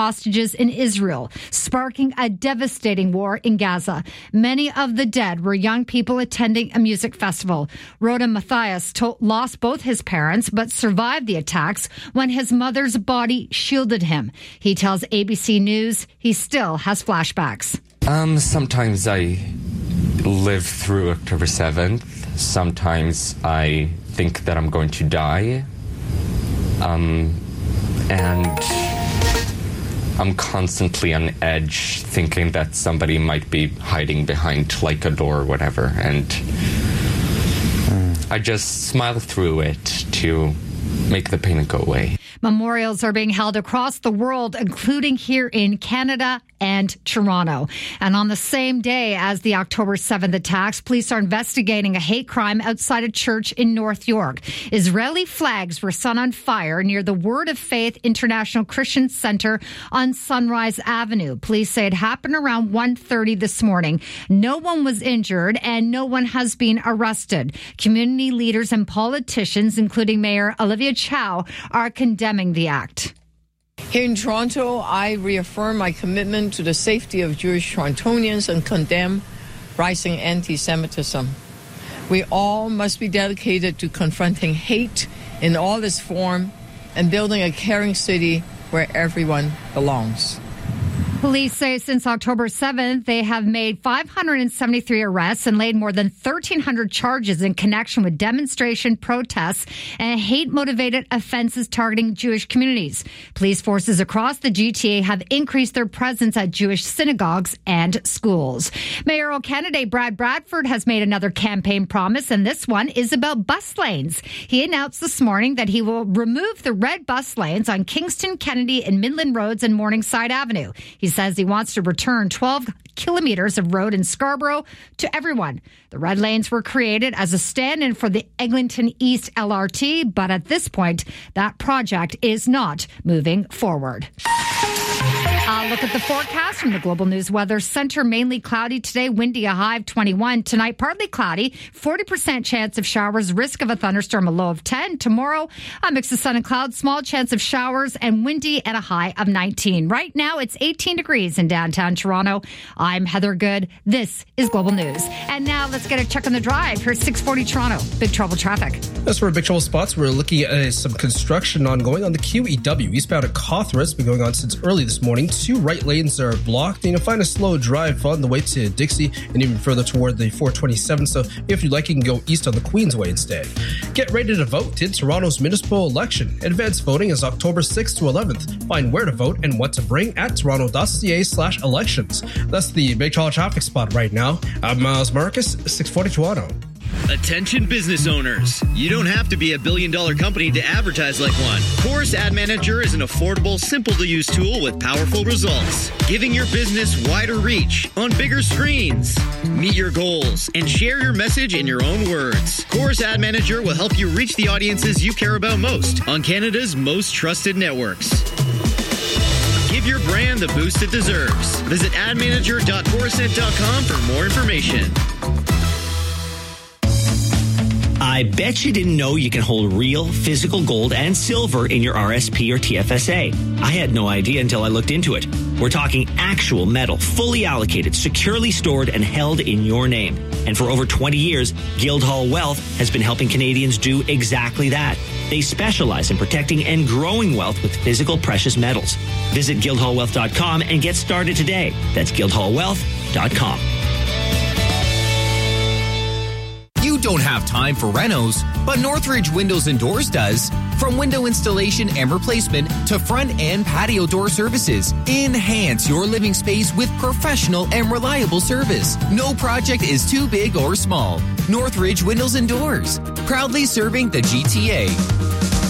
hostages in Israel, sparking a devastating war in Gaza. Many of the dead were young people attending a music festival. Rhoda Mathias lost both his parents but survived the attacks when his mother's body shielded him. He tells ABC News he still has flashbacks. Sometimes I live through October 7th. Sometimes I think that I'm going to die. And I'm constantly on edge thinking that somebody might be hiding behind like a door or whatever. And I just smile through it to make the pain go away. Memorials are being held across the world, including here in Canada and Toronto. And on the same day as the October 7th attacks, police are investigating a hate crime outside a church in North York. Israeli flags were set on fire near the Word of Faith International Christian Center on Sunrise Avenue. Police say it happened around 1:30 this morning. No one was injured and no one has been arrested. Community leaders and politicians, including Mayor Olivia Chow, are condemning the act. Here in Toronto, I reaffirm my commitment to the safety of Jewish Torontonians and condemn rising anti-Semitism. We all must be dedicated to confronting hate in all its form and building a caring city where everyone belongs. Police say since October 7th, they have made 573 arrests and laid more than 1,300 charges in connection with demonstration, protests, and hate-motivated offenses targeting Jewish communities. Police forces across the GTA have increased their presence at Jewish synagogues and schools. Mayoral candidate Brad Bradford has made another campaign promise, and this one is about bus lanes. He announced this morning that he will remove the red bus lanes on Kingston, Kennedy, and Midland Roads and Morningside Avenue. He says he wants to return 12 kilometers of road in Scarborough to everyone. The red lanes were created as a stand-in for the Eglinton East LRT, but at this point, that project is not moving forward. Look at the forecast from the Global News Weather Center. Mainly cloudy today, windy, a high of 21. Tonight, partly cloudy, 40% chance of showers, risk of a thunderstorm, a low of 10. Tomorrow, a mix of sun and clouds, small chance of showers, and windy and a high of 19. Right now, it's 18 degrees in downtown Toronto. I'm Heather Good. This is Global News. And now let's get a check on the drive. Here's 640 Toronto. Big trouble traffic. As for big trouble spots, we're looking at some construction ongoing on the QEW. Eastbound at Cawthra. It's been going on since early this morning. Two right lanes are blocked, and you'll find a slow drive on the way to Dixie and even further toward the 427. So if you'd like, you can go east on the Queensway instead. Get ready to vote in Toronto's municipal election. Advanced voting is October 6th to 11th. Find where to vote and what to bring at toronto.ca/elections. That's the big trouble traffic spot right now. I'm Miles Marcus, 640 Toronto. Attention business owners. You don't have to be a billion-dollar company to advertise like one. Chorus Ad Manager is an affordable, simple-to-use tool with powerful results, giving your business wider reach on bigger screens. Meet your goals and share your message in your own words. Chorus Ad Manager will help you reach the audiences you care about most on Canada's most trusted networks. Give your brand the boost it deserves. Visit admanager.chorusnet.com for more information. I bet you didn't know you can hold real physical gold and silver in your RSP or TFSA. I had no idea until I looked into it. We're talking actual metal, fully allocated, securely stored, and held in your name. And for over 20 years, Guildhall Wealth has been helping Canadians do exactly that. They specialize in protecting and growing wealth with physical precious metals. Visit guildhallwealth.com and get started today. That's guildhallwealth.com. You don't have time for renos, but Northridge Windows and Doors does. From window installation and replacement to front and patio door services, enhance your living space with professional and reliable service. No project is too big or small. Northridge Windows and Doors, proudly serving the GTA.